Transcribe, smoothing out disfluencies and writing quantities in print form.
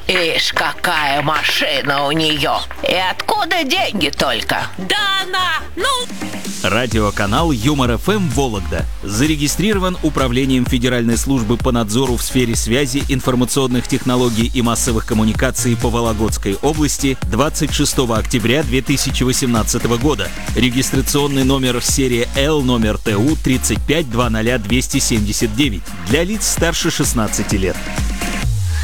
Ишь, какая машина у нее! И откуда деньги только? Да она, Радиоканал Юмор ФМ Вологда зарегистрирован Управлением Федеральной службы по надзору в сфере связи, информационных технологий и массовых коммуникаций по Вологодской области 26 октября 2018 года. Регистрационный номер серия L, номер ТУ 3520279 для лиц старше 16 лет.